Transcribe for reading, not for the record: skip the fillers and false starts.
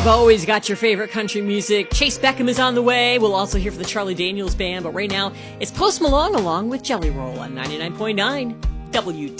You've always got your favorite country music. Chase Beckham is on the way. We'll also hear from the Charlie Daniels Band, but right now it's Post Malone along with Jelly Roll on 99.9 WT.